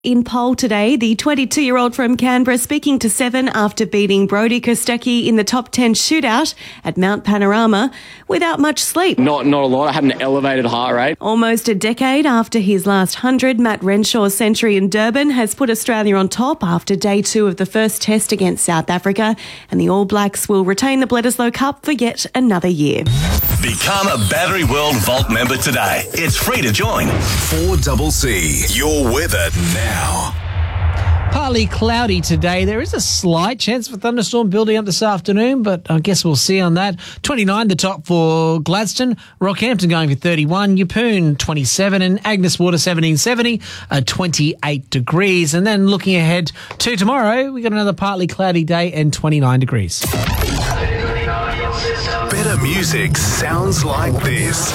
In pole today, the 22-year-old from Canberra speaking to Seven after beating Brodie Kostecki in the top 10 shootout at Mount Panorama without much sleep. Not a lot. I had an elevated heart rate. Almost a decade after his last 100, Matt Renshaw's century in Durban has put Australia on top after day 2 of the first test against South Africa, and the All Blacks will retain the Bledisloe Cup for yet another year. Become a Battery World Vault member today. It's free to join. 4CC. Your weather now. Partly cloudy today. There is a slight chance for thunderstorm building up this afternoon, but I guess we'll see on that. 29 the top for Gladstone. Rockhampton going for 31. Yeppoon 27 and Agnes Water 1770 28 degrees. And then looking ahead to tomorrow, we got another partly cloudy day and 29 degrees. Better music sounds like this.